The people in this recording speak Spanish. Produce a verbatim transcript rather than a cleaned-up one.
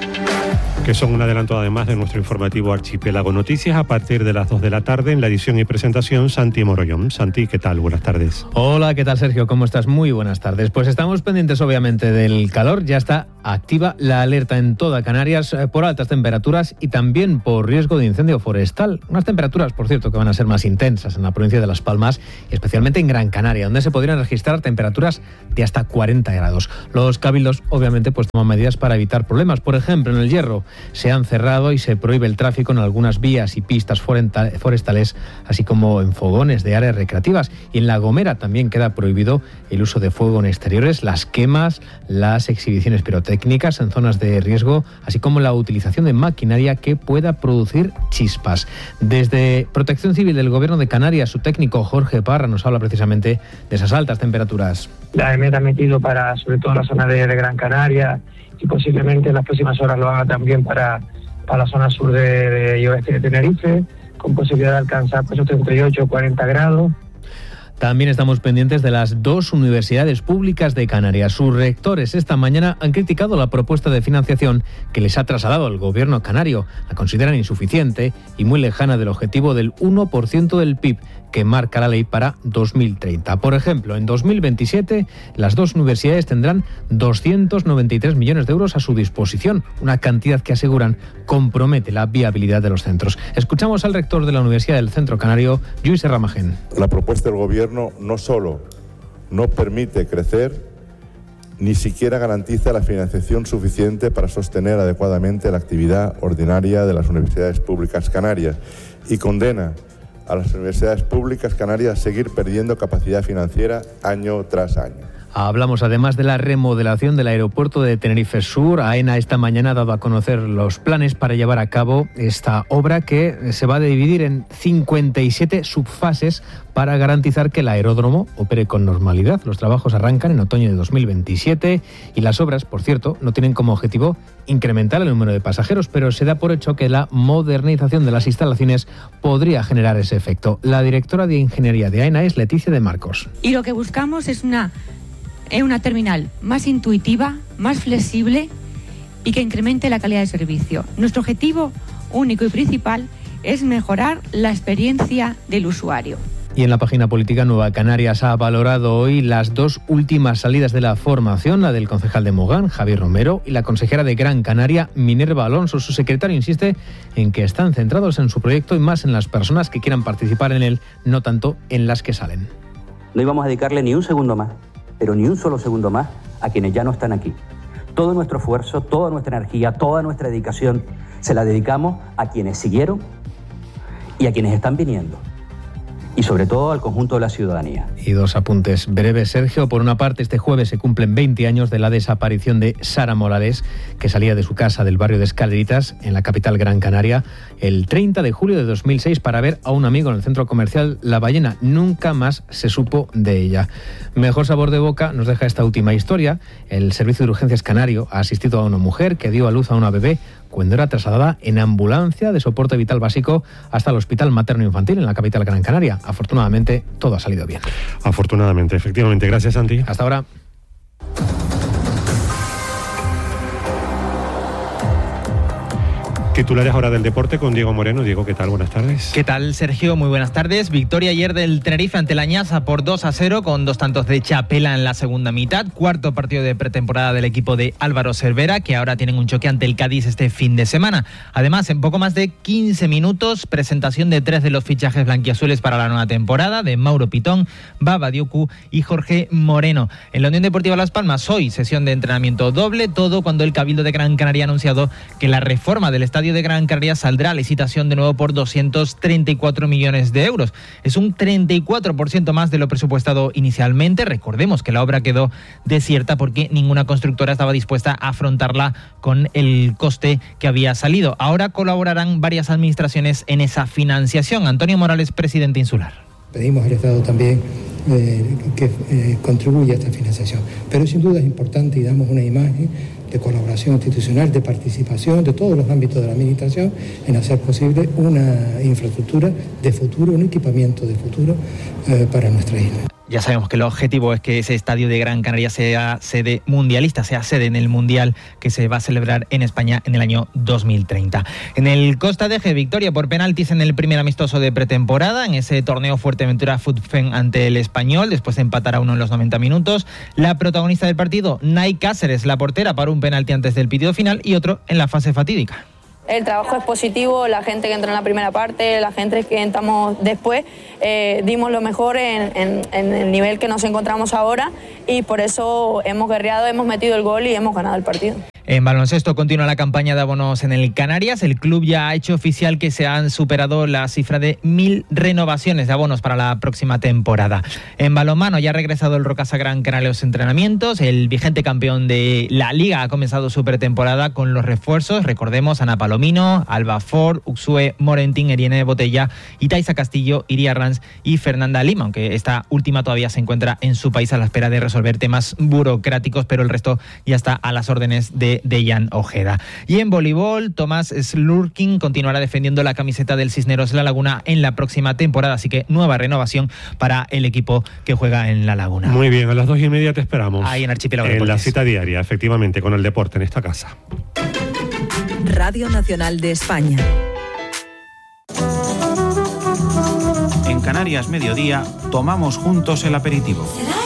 Que son un adelanto además de nuestro informativo Archipiélago Noticias a partir de las dos de la tarde en la edición y presentación Santi Morollón. Santi, ¿qué tal? Buenas tardes. Hola, ¿qué tal, Sergio? ¿Cómo estás? Muy buenas tardes. Pues estamos pendientes obviamente del calor. Ya está activa la alerta en toda Canarias por altas temperaturas y también por riesgo de incendio forestal. Unas temperaturas, por cierto, que van a ser más intensas en la provincia de Las Palmas y especialmente en Gran Canaria, donde se podrían registrar temperaturas de hasta cuarenta grados. Los cabildos, obviamente, pues toman medidas para evitar problemas. Por ejemplo, en El Hierro se han cerrado y se prohíbe el tráfico en algunas vías y pistas forestales, así como en fogones de áreas recreativas. Y en La Gomera también queda prohibido el uso de fuego en exteriores, las quemas, las exhibiciones pirotécnicas en zonas de riesgo, así como la utilización de maquinaria que pueda producir chispas. Desde Protección Civil del Gobierno de Canarias, su técnico Jorge Parra nos habla precisamente de esas altas temperaturas. La E M E T ha metido para, sobre todo, la zona de, de Gran Canaria, y posiblemente en las próximas horas lo haga también para, para la zona sur de, de, y oeste de Tenerife, con posibilidad de alcanzar pues, treinta y ocho o cuarenta grados. También estamos pendientes de las dos universidades públicas de Canarias. Sus rectores esta mañana han criticado la propuesta de financiación que les ha trasladado el gobierno canario. La consideran insuficiente y muy lejana del objetivo del uno por ciento del P I B que marca la ley para dos mil treinta. Por ejemplo, en dos mil veintisiete las dos universidades tendrán doscientos noventa y tres millones de euros a su disposición, una cantidad que aseguran compromete la viabilidad de los centros. Escuchamos al rector de la Universidad del Centro Canario, Lluís Ramagén. La propuesta del gobierno no solo no permite crecer, ni siquiera garantiza la financiación suficiente para sostener adecuadamente la actividad ordinaria de las universidades públicas canarias y condena a las universidades públicas canarias a seguir perdiendo capacidad financiera año tras año. Hablamos además de la remodelación del aeropuerto de Tenerife Sur. AENA esta mañana ha dado a conocer los planes para llevar a cabo esta obra que se va a dividir en cincuenta y siete subfases para garantizar que el aeródromo opere con normalidad. Los trabajos arrancan en otoño de dos mil veintisiete y las obras, por cierto, no tienen como objetivo incrementar el número de pasajeros, pero se da por hecho que la modernización de las instalaciones podría generar ese efecto. La directora de Ingeniería de AENA es Leticia de Marcos. Y lo que buscamos es una... Es una terminal más intuitiva, más flexible y que incremente la calidad de servicio. Nuestro objetivo único y principal es mejorar la experiencia del usuario. Y en la página política, Nueva Canarias ha valorado hoy las dos últimas salidas de la formación, la del concejal de Mogán, Javier Romero, y la consejera de Gran Canaria, Minerva Alonso. Su secretario insiste en que están centrados en su proyecto y más en las personas que quieran participar en él, no tanto en las que salen. No íbamos a dedicarle ni un segundo más, pero ni un solo segundo más a quienes ya no están aquí. Todo nuestro esfuerzo, toda nuestra energía, toda nuestra dedicación se la dedicamos a quienes siguieron y a quienes están viniendo. Y sobre todo al conjunto de la ciudadanía. Y dos apuntes breves, Sergio. Por una parte, este jueves se cumplen veinte años de la desaparición de Sara Morales, que salía de su casa del barrio de Escaleritas, en la capital Gran Canaria, el treinta de julio de dos mil seis para ver a un amigo en el centro comercial La Ballena. Nunca más se supo de ella. Mejor sabor de boca nos deja esta última historia. El Servicio de Urgencias Canario ha asistido a una mujer que dio a luz a una bebé cuando era trasladada en ambulancia de soporte vital básico hasta el Hospital Materno Infantil en la capital Gran Canaria. Afortunadamente, todo ha salido bien. Afortunadamente, efectivamente. Gracias, Santi. Hasta ahora. Titulares ahora del deporte con Diego Moreno. Diego, ¿qué tal? Buenas tardes. ¿Qué tal, Sergio? Muy buenas tardes. Victoria ayer del Tenerife ante la Ñasa por dos a cero con dos tantos de Chapela en la segunda mitad. Cuarto partido de pretemporada del equipo de Álvaro Cervera, que ahora tienen un choque ante el Cádiz este fin de semana. Además, en poco más de quince minutos, presentación de tres de los fichajes blanquiazules para la nueva temporada, de Mauro Pitón, Baba Dioku y Jorge Moreno. En la Unión Deportiva Las Palmas, hoy sesión de entrenamiento doble, todo cuando el Cabildo de Gran Canaria ha anunciado que la reforma del estadio de Gran Canaria saldrá a licitación de nuevo por doscientos treinta y cuatro millones de euros. Es un treinta y cuatro por ciento más de lo presupuestado inicialmente. Recordemos que la obra quedó desierta porque ninguna constructora estaba dispuesta a afrontarla con el coste que había salido. Ahora colaborarán varias administraciones en esa financiación. Antonio Morales, presidente insular. Pedimos al Estado también eh, que eh, contribuya a esta financiación. Pero sin duda es importante y damos una imagen de colaboración institucional, de participación de todos los ámbitos de la administración en hacer posible una infraestructura de futuro, un equipamiento de futuro eh, para nuestra isla. Ya sabemos que el objetivo es que ese estadio de Gran Canaria sea sede mundialista, sea sede en el Mundial que se va a celebrar en España en el año dos mil treinta. En el Costa de Eje, victoria por penaltis en el primer amistoso de pretemporada, en ese torneo Fuerteventura Futfen ante el Español, después de empatar a uno en los noventa minutos. La protagonista del partido, Nay Cáceres, la portera, para un penalti antes del pitido final y otro en la fase fatídica. El trabajo es positivo, la gente que entró en la primera parte, la gente que entramos después, eh, dimos lo mejor en, en, en el nivel que nos encontramos ahora y por eso hemos guerreado, hemos metido el gol y hemos ganado el partido. En baloncesto continúa la campaña de abonos en el Canarias. El club ya ha hecho oficial que se han superado la cifra de mil renovaciones de abonos para la próxima temporada. En balonmano ya ha regresado el Rocasa Gran Canaria a los entrenamientos. El vigente campeón de la Liga ha comenzado su pretemporada con los refuerzos. Recordemos, Ana Palomino, Alba Ford, Uxue Morentín, Eriene Botella, Itaiza Castillo, Iria Ranz y Fernanda Lima, aunque esta última todavía se encuentra en su país a la espera de resolver temas burocráticos, pero el resto ya está a las órdenes de Dejan Ojeda. Y en voleibol, Tomás Slurkin continuará defendiendo la camiseta del Cisneros La Laguna en la próxima temporada, así que nueva renovación para el equipo que juega en La Laguna. Muy bien, a las dos y media te esperamos. Ahí en Archipiélago En Deportes. la cita diaria, efectivamente, con el deporte en esta casa. Radio Nacional de España. En Canarias Mediodía, tomamos juntos el aperitivo.